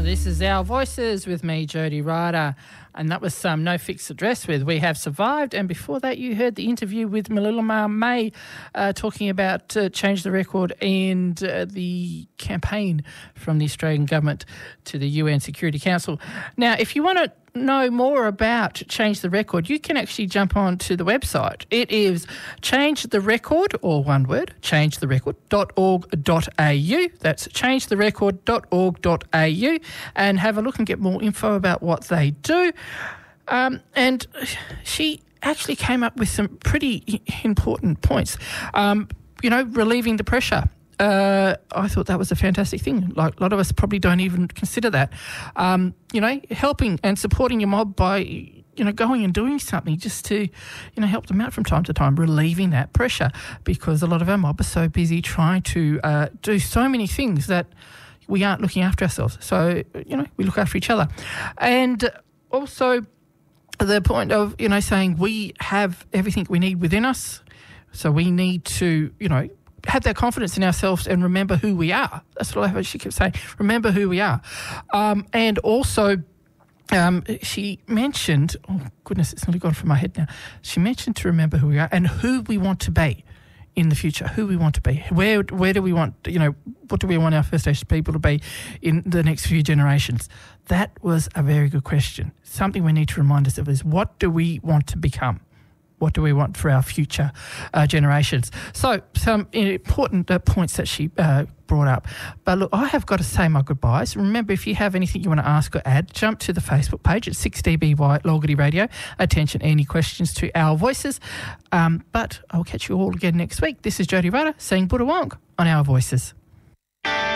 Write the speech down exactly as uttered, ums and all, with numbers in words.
This is Our Voices with me, Jody Ryder, and that was um, No Fixed Address with We Have Survived. And before that, you heard the interview with Malilima May uh, talking about uh, Change the Record and uh, the campaign from the Australian government to the U N Security Council. Now, if you want to know more about Change the Record, you can actually jump on to the website. It is Change the Record, or one word, change the record dot org dot a u. That's change the record dot org dot a u, and have a look and get more info about what they do. Um, and she actually came up with some pretty important points. Um, you know, relieving the pressure. Uh, I thought that was a fantastic thing. Like, a lot of us probably don't even consider that. Um, you know, helping and supporting your mob by, you know, going and doing something just to, you know, help them out from time to time, relieving that pressure, because a lot of our mob are so busy trying to uh, do so many things that we aren't looking after ourselves. So, you know, we look after each other. And also the point of, you know, saying we have everything we need within us, so we need to, you know, have that confidence in ourselves and remember who we are. That's what she kept saying. Remember who we are. Um, and also, um, she mentioned, oh goodness, it's nearly gone from my head now. She mentioned to remember who we are and who we want to be in the future, who we want to be. Where where do we want, you know, what do we want our First Nations people to be in the next few generations? That was a very good question. Something we need to remind ourselves is, what do we want to become? What do we want for our future uh, generations? So some important uh, points that she uh, brought up. But look, I have got to say my goodbyes. Remember, if you have anything you want to ask or add, jump to the Facebook page at six D B Y Lolgity Radio. Attention, any questions to Our Voices. Um, but I'll catch you all again next week. This is Jody Ryder saying Budawong on Our Voices.